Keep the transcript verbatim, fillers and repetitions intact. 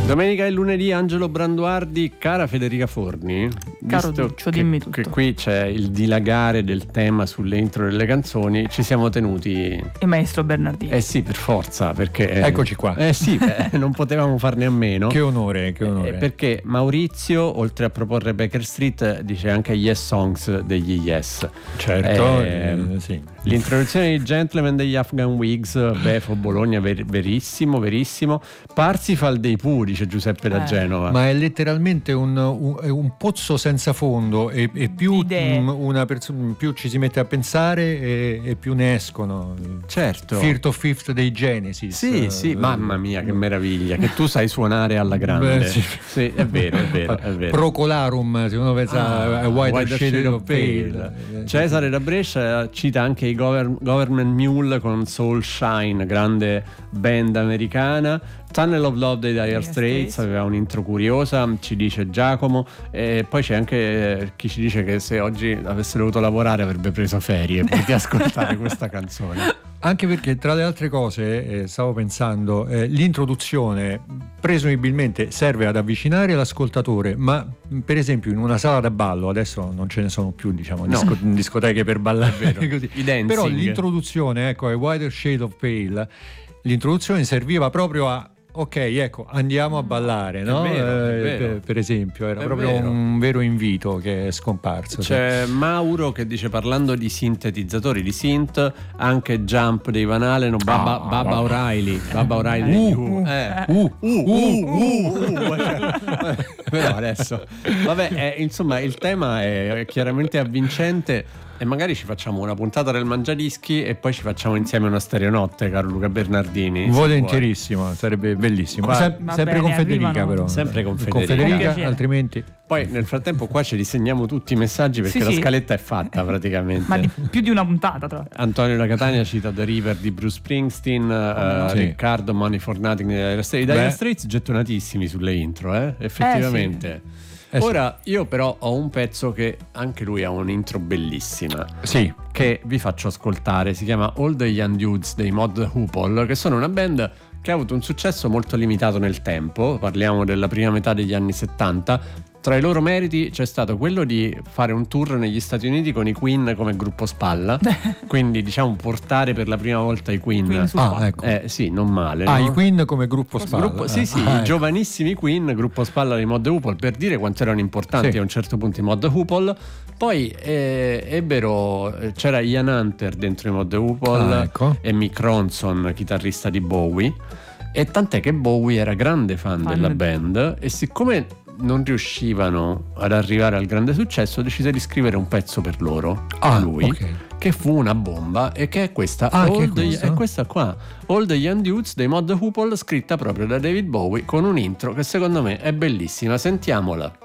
Domenica e lunedì Angelo Branduardi, cara Federica Forni, caro visto Duccio, che, dimmi tutto. che qui c'è il dilagare del tema sulle intro delle canzoni, ci siamo tenuti. E maestro Bernardini. Eh sì, per forza, perché eccoci qua. Eh sì, beh, non potevamo farne a meno. Che onore, che onore. Eh, perché Maurizio, oltre a proporre Baker Street, dice anche Yes Songs degli Yes. Certo, eh, eh, sì. L'introduzione di Gentleman degli Afghan Whigs, Befo Bologna, ver- verissimo, verissimo. Parsifal dei Puri, dice Giuseppe da Eh. Genova. Ma è letteralmente un, un, un pozzo senza fondo e, e più, Idee. m, una persona, più ci si mette a pensare e, e più ne escono. Certo. First of Fifth dei Genesis. Sì, sì, Eh, mamma mia, che meraviglia, che tu sai suonare alla grande. Beh, sì. Sì, è vero, è vero, è vero. Procolarum, se uno pensa a White White Shade Shade of of Pale. Pale. Cesare da Brescia cita anche i Gover- Government Mule con Soul Shine, grande band americana. Tunnel of Love dei Dire Dire Straits Straits. aveva un'intro curiosa, ci dice Giacomo. E poi c'è anche eh, chi ci dice che se oggi avesse dovuto lavorare avrebbe preso ferie per ascoltare questa canzone. Anche perché, tra le altre cose, eh, stavo pensando, eh, l'introduzione presumibilmente serve ad avvicinare l'ascoltatore, ma per esempio in una sala da ballo, adesso non ce ne sono più, diciamo, No. disco- discoteche per ballare, Vero. così. I dancing. Però l'introduzione, ecco, ai Whiter Shade of Pale, l'introduzione serviva proprio a ok, ecco, andiamo a ballare, no? vero, è Eh, vero. Per, per esempio, era È proprio vero. un vero invito che è scomparso. C'è Mauro che dice, parlando di sintetizzatori di synth, anche Jump dei Van Halen o Baba, Ah, Baba no. O'Reilly, Baba O'Reilly Uh, degli Who. uh, eh. uh, Uh, uh, uh, uh. Però adesso vabbè, eh, insomma il tema è chiaramente avvincente e magari ci facciamo una puntata del Mangiadischi e poi ci facciamo insieme una stereonotte, caro Luca Bernardini. Volentierissimo, sarebbe bellissimo. Qua- Sem- Va sempre bene, con Federica, arrivano- però. Sempre con Con Federica. Federica, Con piacere. altrimenti. Poi nel frattempo qua ci disegniamo tutti i messaggi perché Sì, la sì. scaletta è fatta praticamente. Ma di più di una puntata, tra l'altro. Antonio da Catania cita The River di Bruce Springsteen, eh, Sì. Riccardo Money for Nothing dei Dire Straits. I Dire Beh. Straits gettonatissimi sulle intro, eh? effettivamente. Eh sì. Ora io però ho un pezzo che anche lui ha un'intro bellissima Sì. che vi faccio ascoltare, si chiama All the Young Dudes dei Mod Hoople, che sono una band che ha avuto un successo molto limitato nel tempo, parliamo della prima metà degli anni settanta. Tra i loro meriti c'è stato quello di fare un tour negli Stati Uniti con i Queen come gruppo spalla, quindi diciamo portare per la prima volta i Queen. Queen sul Ah, palco. ecco. Eh sì, non male. Ah, no? i Queen come gruppo spalla. Gruppo- sì, sì, Ah, i ecco. giovanissimi Queen, gruppo spalla di Mod Hoople, per dire quanto erano importanti Sì. a un certo punto i Mod Hoople. Poi eh, ebbero, eh, c'era Ian Hunter dentro i Mod Hoople Ah, ecco. e Mick Ronson, chitarrista di Bowie, e tant'è che Bowie era grande fan, Fan. della band e siccome non riuscivano ad arrivare al grande successo decise di scrivere un pezzo per loro, Ah, a lui, ok. che fu una bomba e che è questa, Ah, che All è the- questa? è questa qua, All the Young Dudes dei Mod Hoople, scritta proprio da David Bowie con un intro che secondo me è bellissima, sentiamola.